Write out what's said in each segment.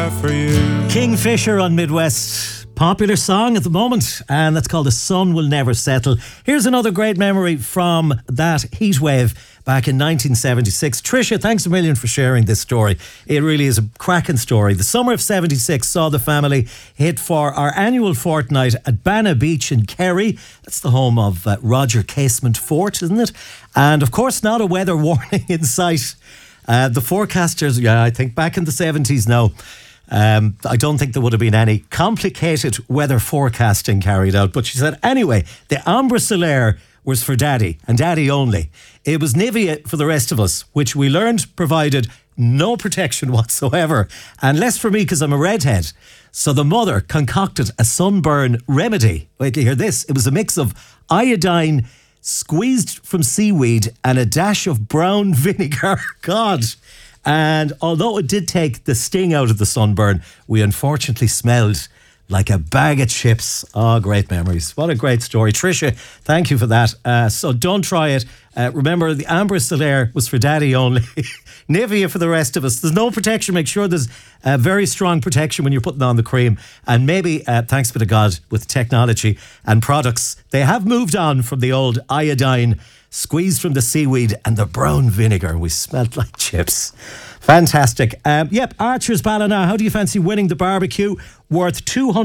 For you. Kingfisher on Midwest. Popular song at the moment, and that's called The Sun Will Never Settle. Here's another great memory from that heatwave back in 1976. Tricia, thanks a million for sharing this story. It really is a cracking story. The summer of 76 saw the family hit for our annual fortnight at Banna Beach in Kerry. That's the home of Roger Casement Fort, isn't it? And of course, not a weather warning in sight. The forecasters, I think back in the 70s now, I don't think there would have been any complicated weather forecasting carried out. But she said, anyway, the Ambre Solaire was for Daddy and Daddy only. It was Nivea for the rest of us, which we learned provided no protection whatsoever. And less for me because I'm a redhead. So the mother concocted a sunburn remedy. Wait till you hear this. It was a mix of iodine squeezed from seaweed and a dash of brown vinegar. God. And although it did take the sting out of the sunburn, we unfortunately smelled like a bag of chips. Oh, great memories. What a great story. Tricia, thank you for that. So don't try it. Remember, the Ambre Solaire was for Daddy only. Nivea for the rest of us. There's no protection. Make sure there's very strong protection when you're putting on the cream. And maybe, thanks be to God, with technology and products, they have moved on from the old iodine squeezed from the seaweed and the brown vinegar. We smelled like chips. Fantastic. Yep, Archer's Ballina. How do you fancy winning the barbecue? Worth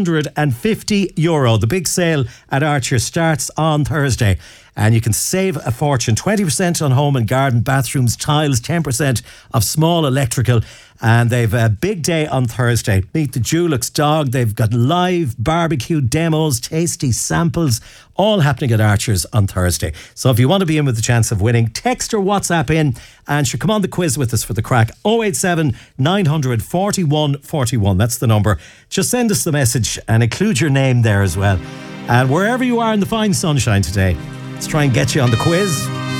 €250. The big sale at Archer starts on Thursday. And you can save a fortune. 20% on home and garden, bathrooms, tiles, 10% of small electrical. And they've a big day on Thursday. Meet the Dulux dog. They've got live barbecue demos, tasty samples, all happening at Archer's on Thursday. So if you want to be in with the chance of winning, text or WhatsApp in and come on the quiz with us for the crack. 087 900 41 41. That's the number. Just send us the message and include your name there as well. And wherever you are in the fine sunshine today, let's try and get you on the quiz.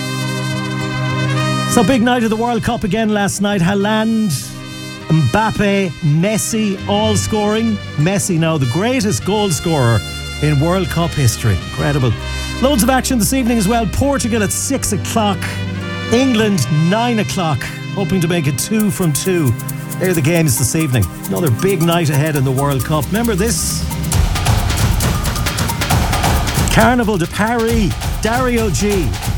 So big night of the World Cup again last night. Haaland, Mbappe, Messi, all scoring. Messi now the greatest goal scorer in World Cup history. Incredible. Loads of action this evening as well. Portugal at 6 o'clock. England 9 o'clock. Hoping to make it 2 from 2. There are the games this evening. Another big night ahead in the World Cup. Remember this? Carnival de Paris. Dario G.